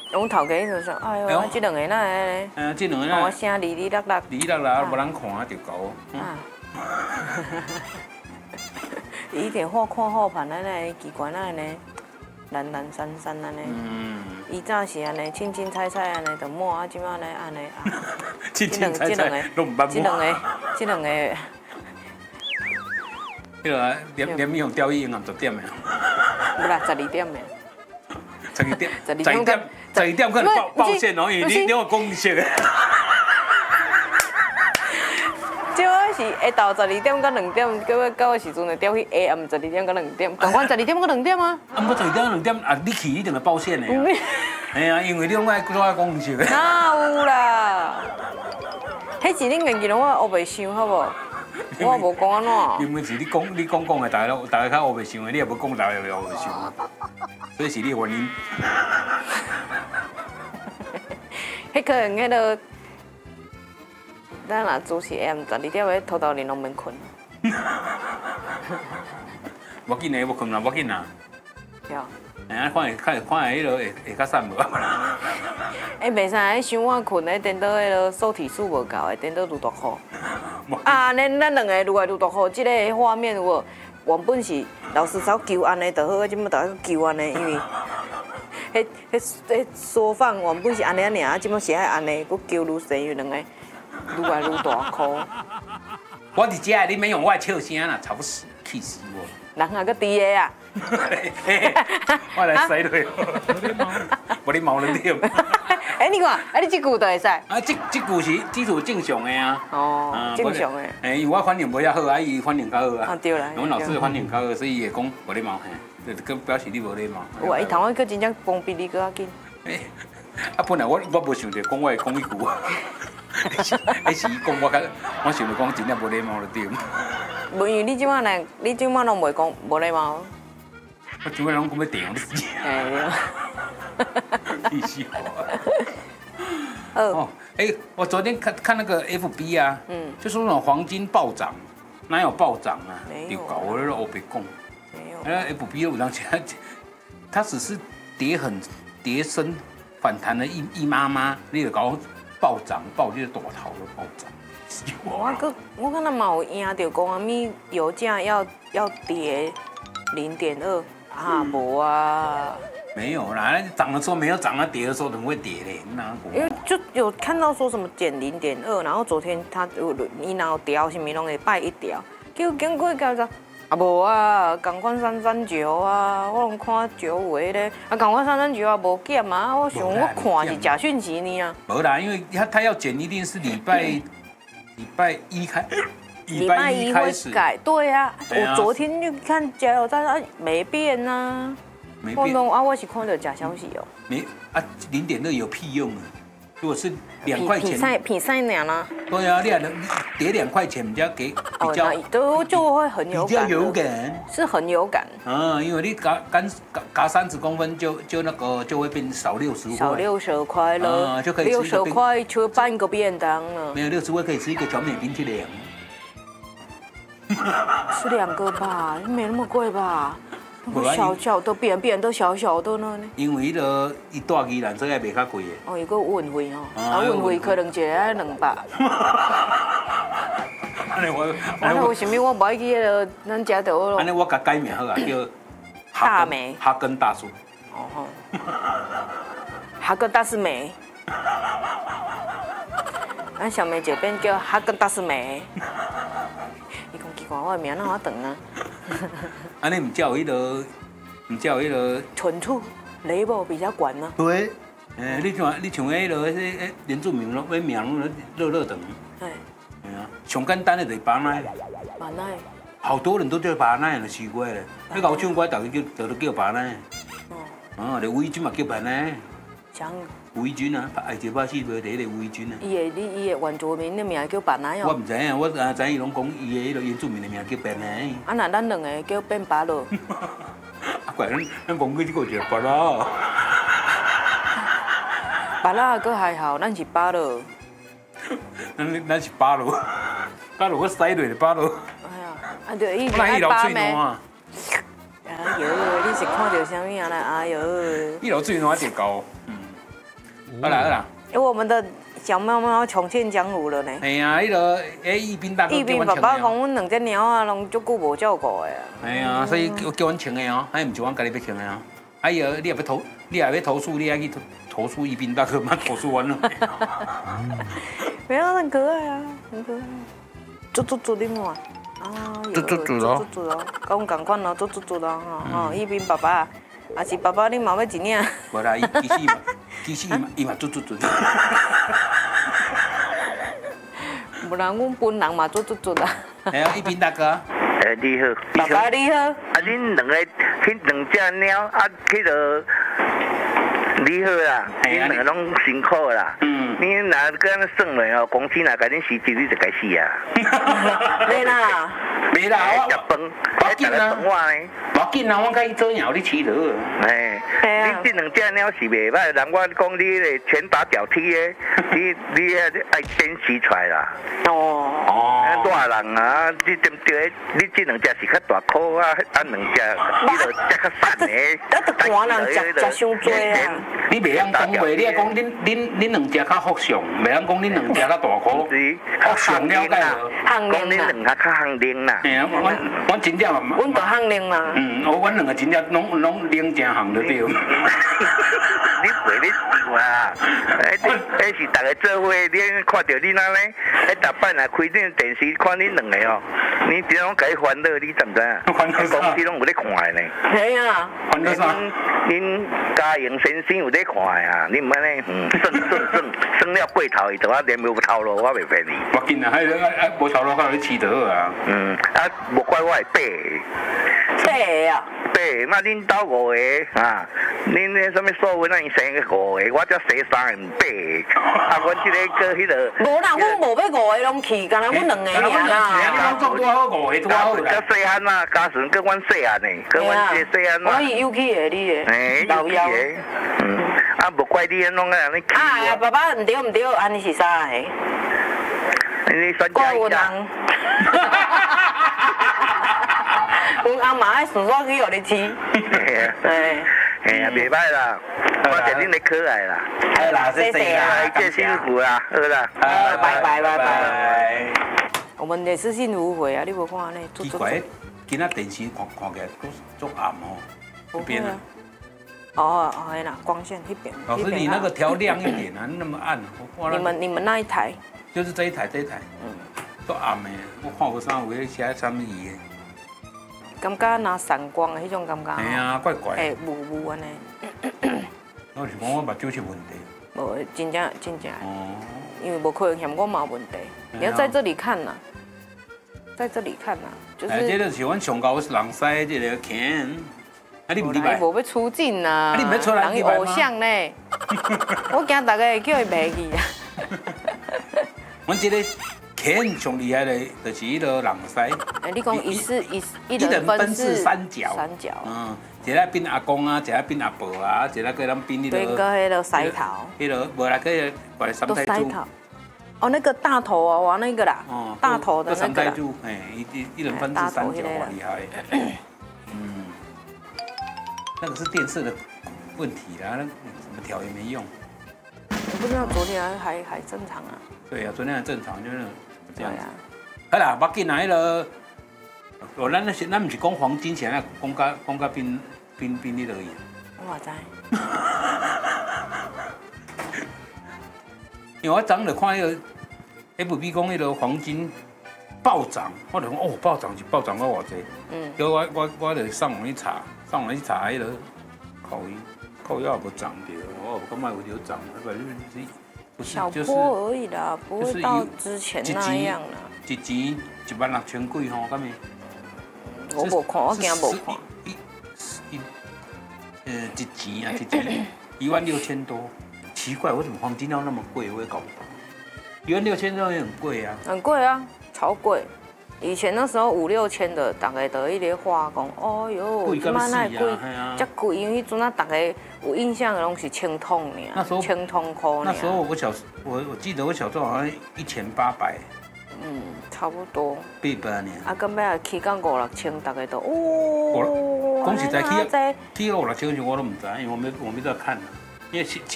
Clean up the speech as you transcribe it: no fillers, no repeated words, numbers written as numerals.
阮头家就说，哎呦，这两个哪会呢？ 这两个哪？ 我声哩哩啦啦， 哩啦啦，无人看就高。 伊电话看好盘安尼，奇怪哪呢？懒懒散散安尼。伊早是安尼，清清菜菜安尼，就抹啊，即摆安尼安尼啊。 清清菜菜都唔捌抹。 这两个。 迄个连用钓鱼用就点的。 不啦，12点的。 12点可能报线哦，因为你有公式的。 即我是下昼12点到2点，到的时阵就调去下暗12点到2点，同款12点到2点啊。 啊，不12点到2点啊，你去一定会报线的。哎呀，因为你拢爱做爱公式的。 哪有啦？迄是恁家己拢我学袂想好无？我无讲安怎。 因为是你讲的，大家较学袂想的，你也无讲，大家又学袂想，所以是你的原因。 迄可能迄个，咱若主持下午12点的偷偷连拢免困。 无紧的，无困啦，无紧啦。 对。 哎，看迄落会较散无？ 哎，袂使，伤晚困，迄颠倒迄落受体数无够，会颠倒愈大块。啊，咱两个愈来愈大块，即个画面有无？原本是老师走求安尼就好，即摆大家求安尼，因为迄缩放原本是安尼尔，啊，即摆是爱安尼，佫求愈深，因为两个愈来愈大块。 我伫遮，你免用我的笑声啦，吵死，气死我！ 人还佫低个啊！ 我来洗落，无你毛了点。 哎，你看，啊，你即句就会使。啊， 这句是正常的啊。 哦，正常的。 哎，因为我反应无遐好，啊，伊反应较好啊。 啊，对啦。 阮老师的反应较好，所以伊会讲无礼貌，嘿，就表示你无礼貌。 有啊，伊头仔佫真正讲比你佫较紧。 哎，啊，本来我无想着讲我会讲伊句啊。迄时伊讲我想着讲真正无礼貌就对。 无，因为你即摆拢袂讲无礼貌。 我即摆拢讲要定你。 哎。 气死我！哦，哎，我昨天看那个 FB 啊，就说那种黄金暴涨，哪有暴涨啊？有搞我那欧北共， 没有。 那 FB 有当前，它只是跌升反弹了一妈妈，你就搞暴涨，就是大头的暴涨。 我看到嘛有赢到讲啊，咪油价要跌0.2啊，无啊。没有啦，涨的时候没有涨，那跌的时候怎么会跌嘞？ 因为就有看到说什么减0.2，然后昨天伊然后调什么拢会拜一调，结果经过交就啊无啊，共款339啊，我拢看9有迄个，啊共款339啊无减啊，我想我看是假讯息呢啊。 无啦，因为他要减一定是礼拜一开始改，对啊，我昨天就看加油站啊没变啊。没变啊！我是看到假消息哦。 没啊，0.2有屁用啊！如果是2块钱， 比赛那啦。 对啊，你跌2块钱，人家给比较就会很有感。 比较有感。 是很有感。 啊，因为你隔30公分就那个就会变少60块。 少60块了。 啊，就可以吃 60块吃半个便当了。 没有60块可以吃一个小美冰淇淋。 吃2个吧，没那么贵吧？小的扁都小小的呢。 因为伊大宜兰，所以卖较贵的。 哦，伊个运费吼，啊运费可能一个要200。 安尼为什么我不爱去迄个咱家的咯？ 安尼我甲改名好啊，叫大梅哈根大叔。 哦哈根达斯梅。咱小梅姐变叫哈根达斯梅。伊讲奇怪，我的名哪有长啊？ 安尼唔叫迄个纯醋label比较管呢。 对，你像迄个原住民咯，那名乐等。哎，啊，上简单的就是巴奈。 巴奈。 好多人都叫巴奈，就奇怪了。你搞唱歌，大家都叫巴奈。哦，连魏军嘛叫巴奈。 像魏军啊，爱一把戏卖第一个魏军啊。 伊的原住民的名叫巴奈哦。 我唔知啊，我知伊拢讲伊的原住民的名叫巴奈。 啊，那咱两个叫变巴乐。 啊，怪咱讲过这个就巴拉。 巴拉个还好，咱是巴乐。 咱是巴乐，巴乐我塞落巴乐。 哎呀，啊对，伊爱巴咩？哎呦，你是看到啥物啊啦？哎呦， 一路最烂就高。 好啦好啦。 我们的小猫猫重现江湖了呢。 哎呀，义斌大哥义斌爸爸讲，阮两只猫啊，拢足久无照顾的啊。 哎呀，所以叫阮请的哦，还唔是阮家己要请的哦。哎呀，你也要投诉，你也去投诉义斌大哥，妈投诉完了。 没有，很可爱啊，很可爱。做你看。啊，做哦，跟阮同款哦，做哦，吼，义斌爸爸。啊是爸爸，你嘛要一领？ 无啦，其实伊嘛做。 无人，阮本人嘛做啊。 哎呀，义斌大哥。 你好。 爸爸你好。 啊，恁两个，迄两只猫啊，迄个你好啦，恁两个拢辛苦啦。你若搁安尼算落哦，公司若甲恁辞职，你就该死啊！ 袂啦， 袂啦， 食饭， 我紧啊，我紧啊，我甲伊做鸟，你饲落。 哎，你这两只鸟是袂歹，人我讲你咧拳打脚踢的，你爱坚持出来啦。哦，大人啊，你对不对？你这两只是较大颗啊，啊两只你就只较瘦的。 大人食伤多啊！ 你袂晓讲话，你要讲恁两只较福相，袂晓讲恁两只较大颗。福相了解无？ 行讲恁两个较行灵啦。 哎呀，我真正嘛。 阮就行灵嘛。 阮两个真正拢灵正行就对。 你陪你丢啊！迄是大家做伙，你看到你那呢？逐摆若开电视看恁两个哦，你只拢甲伊烦恼，你知唔知啊？ 烦恼啥？ 公司拢有咧看的呢。 系啊。 烦恼啥？ 恁家营先生有咧看的啊！你唔安尼，算了过头，伊就我连无头路，我袂骗你。 我紧啊，无头路，我去饲倒啊。 无怪我会爬。 爬啊！ 爬，那恁兜五个啊？恁那什么所谓咱生个五个，我才生三个唔爬。啊，阮这个个迄个。 无啦，阮无要五个拢去，干那阮两个尔啦。 你讲做多好五个多好啦。 较细汉啊，家顺跟阮细汉呢，跟阮这细汉嘛。 我是有去的，你的。 有去的。啊，无怪你拢安尼去。 啊，爸爸唔对，安尼是啥个？ 你算怪有人。阮阿妈爱顺续去互你饲。 哎呀，袂歹啦，我见恁咧可爱啦。 好啦，谢谢啦， 谢辛苦啦，好啦， 拜。我们也是幸福会啊，你无看安尼？ 奇怪，今仔电视看起来足暗哦，这边啊。 哦，哎啦，光线那边。 老师，你那个调亮一点啊，那么暗。 你们那一台？ 就是这一台。都暗的，我看无啥有咧写啥物字的。 感觉拿闪光的迄种感觉。 哎呀，怪怪。 哎，雾安尼。 我是讲我目睭出问题。 无，真正。哦。因为无可能嫌我嘛问题，你要在这里看呐，就是。 这就是阮上高人使这个钱。啊，你唔礼拜？ 无要出镜呐。 你唔要出来人偶像呢？我惊大家会叫伊卖去啊。 阮这个钱上厉害的，就是迄个人使。 你讲一人分饰三角。一个变阿公啊，一个变阿婆啊，一个个人变迄个。 变个迄个狮头。 迄个无啦，个把三代猪。 哦，那个大头啊，玩那个啦。 哦。 大头的那个。 三代猪，哎，一人分饰三角，哇，厉害。那个是电视的问题啦，那怎么调也没用。 我不知道昨天还正常啊。 对呀，昨天还正常，就是这样子。好啦，要紧啊，迄个，咱不是讲黄金钱啊，讲到冰迄落去。 我知。 因为我昨就看迄个 FB 讲迄个黄金暴涨，我就讲哦，暴涨我偌济。叫我就上网去查迄个靠腰也无涨着，我感觉有条涨， 小波而已啦，不会到之前那样啦。 一钱16000几吼，敢咪？ 我无看，我惊无看。 一钱16000多，奇怪，为什么黄金要那么贵？我也搞不懂。16000多也很贵啊。 很贵啊，超贵。以前那时候5、6千的，大概都一直话讲，哦哟， 贵咁死啊，遮贵，因为迄阵啊，大家有印象的拢是清通尔， 那时候清通块。 那时候我记得我小时候好像1800。 差不多。 800年。 啊，到尾起到5、6千，大概都哦。 讲实在起5、6千我都唔知，因为我没在看，因为其